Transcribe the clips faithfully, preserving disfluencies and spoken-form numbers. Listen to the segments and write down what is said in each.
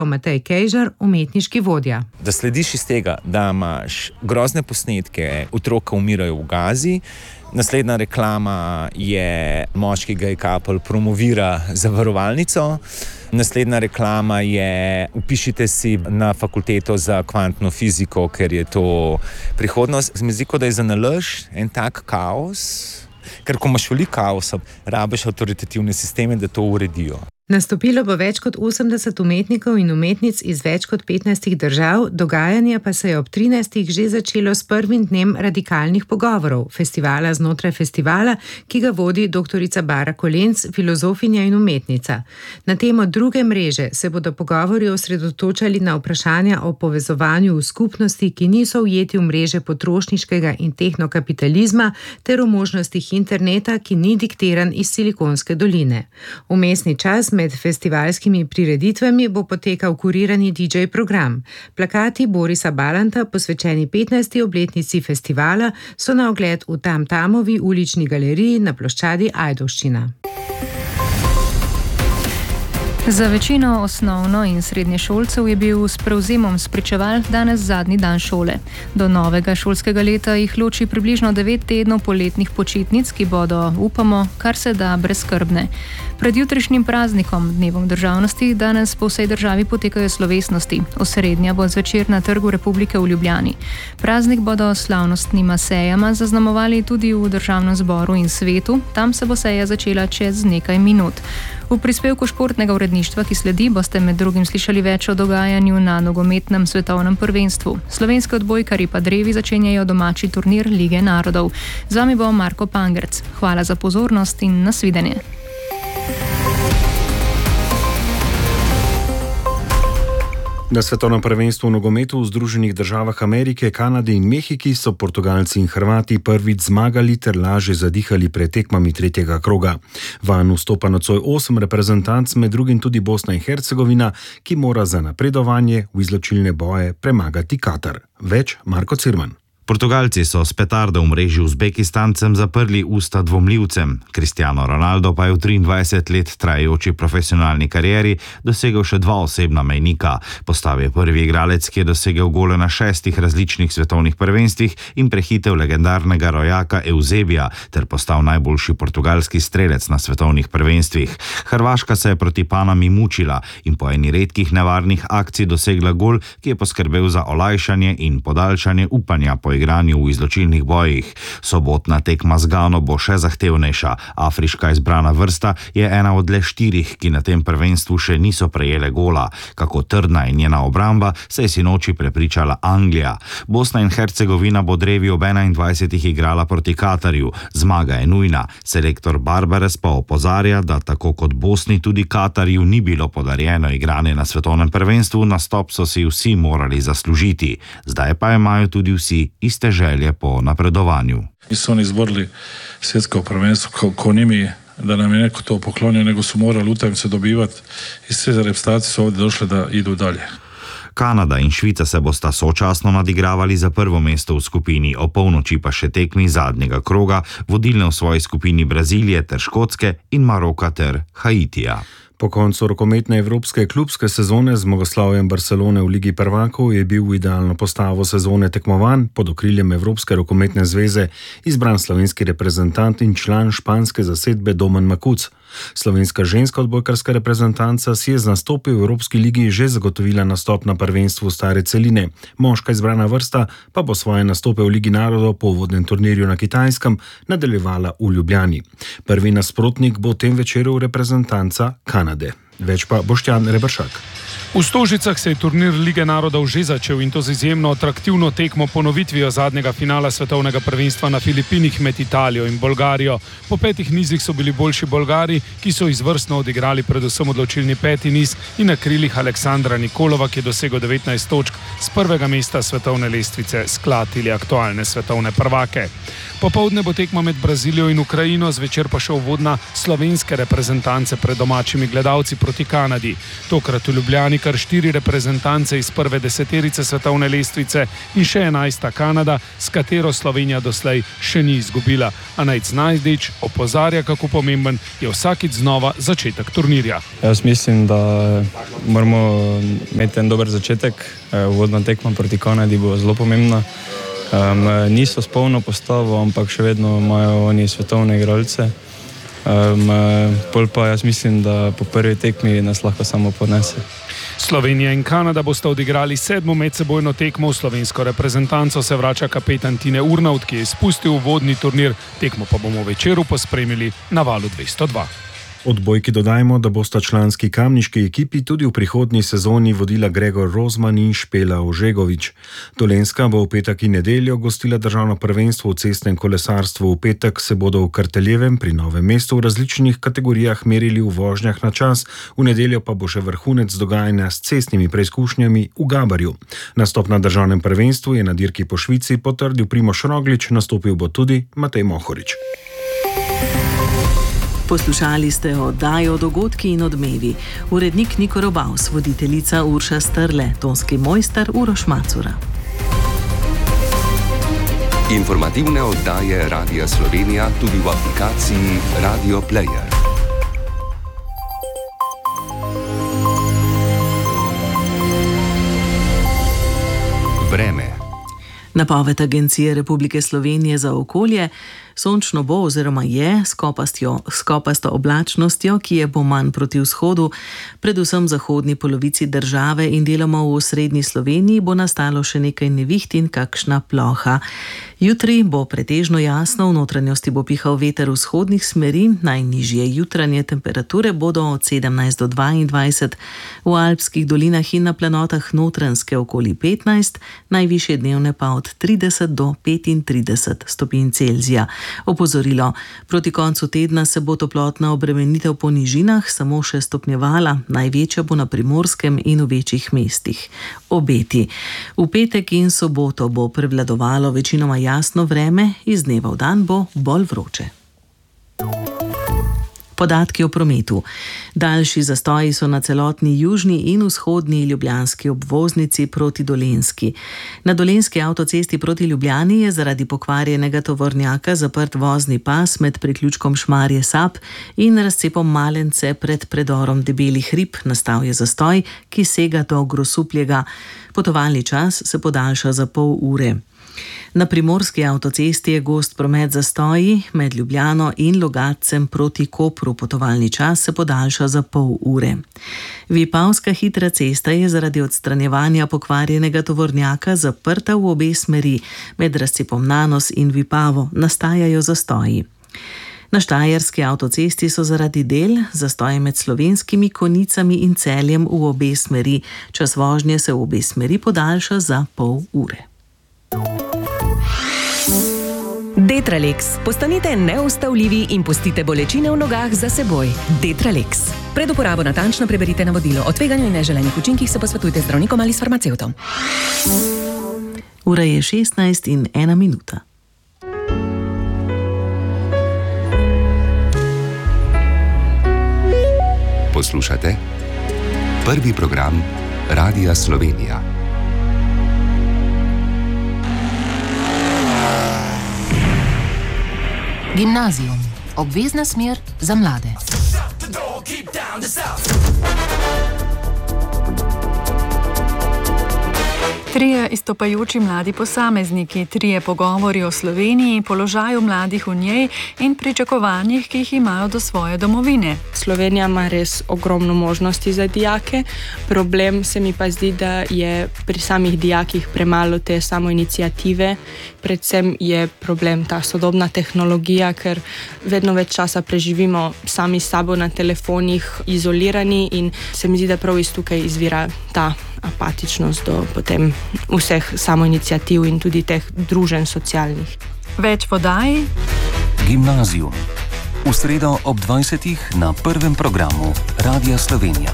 Matej Kejžar, umetniški vodja. Da slediš iz tega, da imaš grozne posnetke, otroka umirajo v Gazi, naslednja reklama je moški gay couple promovira zavarovalnico, naslednja reklama je vpišite si na fakulteto za kvantno fiziko, ker je to prihodnost. Mi zdi, da je za nalaž en tak kaos, ker ko imaš veliko kaosa, rabiš avtoritativne sisteme, da to uredijo. Nastopilo bo več kot osemdeset umetnikov in umetnic iz več kot petnajstih držav, dogajanje pa se je ob trinajstih že začelo s prvim dnem radikalnih pogovorov, festivala znotraj festivala, ki ga vodi doktorica Bara Kolenc, filozofinja in umetnica. Na temo druge mreže se bodo pogovori osredotočali na vprašanja o povezovanju v skupnosti, ki niso ujeti v mreže potrošniškega in tehnokapitalizma, ter o možnostih interneta, ki ni diktiran iz Silikonske doline. Vmesni čas med festivalskimi prireditvami bo potekal kurirani D J program. Plakati Borisa Balanta, posvečeni petnajsti obletnici festivala, so na ogled v Tamtamovi ulični galeriji na ploščadi Ajdovščina. Za večino osnovno- in srednješolcev je bil s prevzemom spričeval danes zadnji dan šole. Do novega šolskega leta jih loči približno devet tednov poletnih počitnic, ki bodo, upamo, kar se da brezskrbne. Pred jutrišnjim praznikom, dnevom državnosti, danes po vsej državi potekajo slovesnosti. Osrednja bo zvečer na Trgu Republike v Ljubljani. Praznik bodo s slavnostnima sejama zaznamovali tudi v Državnem zboru in svetu. Tam se bo seja začela čez nekaj minut. V prispevku športnega uredništva, ki sledi, boste med drugim slišali več o dogajanju na nogometnem svetovnem prvenstvu. Slovenski odbojkarji pa drevi začenjajo domači turnir Lige narodov. Z vami bo Marko Pangerc. Hvala za pozornost in nasvidenje. Na svetovnem prvenstvu v nogometu v Združenih državah Amerike, Kanadi in Mehiki so Portugalci in Hrvati prvič zmagali ter lažje zadihali pred tekmami tretjega kroga. Vanj vstopa nocoj osem reprezentanc, med drugim tudi Bosna in Hercegovina, ki mora za napredovanje v izločilne boje premagati Katar. Več Marko Cirman. Portugalci so s petardo v mreži Uzbekistancem zaprli usta dvomljivcem. Cristiano Ronaldo pa je v triindvajset let trajajoči profesionalni karieri dosegel še dva osebna mejnika. Postal je prvi igralec, ki je dosegel gole na šestih različnih svetovnih prvenstvih in prehitel legendarnega rojaka Eusebija ter postal najboljši portugalski strelec na svetovnih prvenstvih. Hrvaška se je proti Panami mučila in po eni redkih nevarnih akcij dosegla gol, ki je poskrbel za olajšanje in podaljšanje upanja po igranju v izločilnih bojih. Sobotna tekma z Gano bo še zahtevnejša. Afriška izbrana vrsta je ena od le štirih, ki na tem prvenstvu še niso prejele gola. Kako trdna je njena obramba, se je sinoči prepričala Anglija. Bosna in Hercegovina bo drevi ob enaindvajsetih igrala proti Katarju. Zmaga je nujna. Selektor Barbares pa opozarja, da tako kot Bosni tudi Katarju ni bilo podarjeno igranje na svetovnem prvenstvu, nastop so si vsi morali zaslužiti. Zdaj pa imajo tudi vsi iste želje po napredovanju. Nisu oni izborili svjetsko prvenstvo ko, ko njimi da nam je neko to poklonio, nego su morali utakmice dobivati i sve reprezentacije su ovdje došle da idu dalje. Kanada in Švica se bosta sočasno nadigravali za prvo mesto v skupini, o polnoči pa še tekmi zadnjega kroga, vodilne v svoji skupini Brazilije ter Škotske in Maroka ter Haitija. Po koncu rokometne evropske klubske sezone z zmagoslavjem Barcelone v Ligi prvakov je bil v idealno postavo sezone tekmovanj pod okriljem Evropske rokometne zveze izbran slovenski reprezentant in član španske zasedbe Domen Makuc. Slovenska ženska odbojkarska reprezentanca si je z nastopi v Evropski ligi že zagotovila nastop na prvenstvu stare celine. Moška izbrana vrsta pa bo svoje nastope v Ligi narodov po uvodnem turnirju na Kitajskem nadaljevala v Ljubljani. Prvi nasprotnik bo v tem večeru reprezentanca Kanade. Več pa Boštjan Reberšak. V Stožicah se je turnir Lige narodov že začel in to z izjemno atraktivno tekmo ponovitvijo zadnjega finala svetovnega prvenstva na Filipinih med Italijo in Bolgarijo. Po petih nizih so bili boljši Bolgari, ki so izvrstno odigrali predvsem odločilni peti niz in na krilih Aleksandra Nikolova, ki je dosegel devetnajst točk z prvega mesta svetovne lestvice, sklatili aktualne svetovne prvake. Popoldne bo tekma med Brazilijo in Ukrajino, zvečer pa še uvodna slovenske reprezentance pred domačimi gledalci proti Kanadi. Tokrat v Ljubljani kar štiri reprezentance iz prve deseterice svetovne lestvice in še enajsta Kanada, s katero Slovenija doslej še ni izgubila. A Nejc Najdič opozarja, kako pomemben je vsakič znova začetek turnirja. Jaz mislim, da moramo imeti en dober začetek. Uvodna tekma proti Kanadi bo zelo pomembna. Um, niso s polno postavo, ampak še vedno imajo oni svetovne igralce. Um, pol pa jaz mislim, da po prvi tekmi nas lahko samo ponese. Slovenija in Kanada bosta odigrali sedmo medsebojno tekmo. V slovensko reprezentanco se vrača kapetan Tine Urnavt, ki je izpustil uvodni turnir. Tekmo pa bomo večeru pospremili na Valu dvesto dva. Odbojki dodajmo, da bosta članski kamniški ekipi tudi v prihodnji sezoni vodila Gregor Rozman in Špela Ožegovič. Dolenjska bo v petek in nedeljo gostila državno prvenstvo v cestnem kolesarstvu. V petek se bodo v Karteljevem pri Novem mestu v različnih kategorijah merili v vožnjah na čas, v nedeljo pa bo še vrhunec dogajanja s cestnimi preizkušnjami v Gabarju. Nastop na državnem prvenstvu je na dirki po Švici potrdil Primož Roglič, nastopil bo tudi Matej Mohorič. Poslušali ste oddajo Dogodki in odmevi. Urednik Niko Robavs, voditeljica Urša Strle, tonski mojster Uroš Macura. Informativne oddaje Radia Slovenija tudi v aplikaciji Radio Player. Vreme. Napoved Agencije Republike Slovenije za okolje: sončno bo oziroma je s kopasto oblačnostjo, ki je bo manj proti vzhodu, predvsem v zahodni polovici države in deloma v osrednji Sloveniji bo nastalo še nekaj neviht in kakšna ploha. Jutri bo pretežno jasno, v notranjosti bo pihal veter vzhodnih smeri, najnižje jutranje temperature bodo od sedemnajst do dvaindvajset, v alpskih dolinah in na planotah Notranjske okoli petnajst, najvišje dnevne pa od trideset do petintrideset stopinj Celzija. Opozorilo: proti koncu tedna se bo toplotna obremenitev po nižinah samo še stopnjevala, največja bo na Primorskem in v večjih mestih. Obeti: v petek in soboto bo prevladovalo večinoma jasno vreme, iz dneva v dan bo bolj vroče. Podatki o prometu. Daljši zastoji so na celotni južni in vzhodni ljubljanski obvoznici proti Dolenjski. Na dolenjski avtocesti proti Ljubljani je zaradi pokvarjenega tovornjaka zaprt vozni pas med priključkom Šmarje-Sap in razcepom Malence pred predorom Debeli hrib. Nastal je zastoj, ki sega do Grosupljega. Potovalni čas se podaljša za pol ure. Na primorski avtocesti je gost promet zastoji, med Ljubljano in Logatcem proti Kopru potovalni čas se podaljša za pol ure. Vipavska hitra cesta je zaradi odstranjevanja pokvarjenega tovornjaka zaprta v obe smeri, med razcepom Nanos in Vipavo nastajajo zastoji. Na štajerski avtocesti so zaradi del zastoji med Slovenskimi Konicami in Celjem v obe smeri. Čas vožnje se v obe smeri podaljša za pol ure. Detralex. Postanite neustavljivi in pustite bolečine v nogah za seboj. Detralex. Pred uporabo natančno preberite navodilo. O tveganju in neželenih učinkih se posvetujte z zdravnikom ali s farmacevtom. Ura je šestnajst in ena minuta. Poslušate prvi program Radia Slovenija. Gimnazijum. Obvezna smer za mlade. Trije izstopajoči mladi posamezniki, trije pogovori o Sloveniji, položaju mladih v njej in pričakovanjih, ki jih imajo do svoje domovine. Slovenija ima res ogromno možnosti za dijake. Problem se mi pa zdi, da je pri samih dijakih premalo te samoiniciative. Predvsem je problem ta sodobna tehnologija, ker vedno več časa preživimo sami s sabo na telefonih, izolirani, in se mi zdi, da prav iz tukaj izvira ta apatičnost do potem vseh samoiniciativ in tudi teh druženj socialnih. Več podaj. Gimnazijum. V sredo ob dvajsetih na prvem programu Radia Slovenija.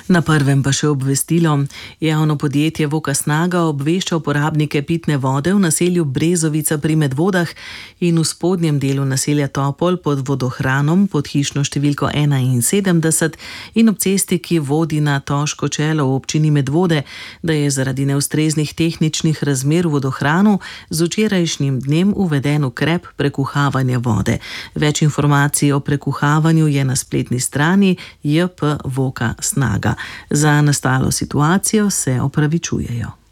Na prvem pa še obvestilo. Javno podjetje Voka Snaga obvešča uporabnike pitne vode v naselju Brezovica pri Medvodah in v spodnjem delu naselja Topol pod vodohranom pod hišno številko enainsedemdeset in ob cesti, ki vodi na Toško čelo v občini Medvode, da je zaradi neustreznih tehničnih razmer v vodohranu z včerajšnjim dnem uveden ukrep prekuhavanja vode. Več informacij o prekuhavanju je na spletni strani J P Voka Snaga. Za nastalo situacijo se opravičujejo.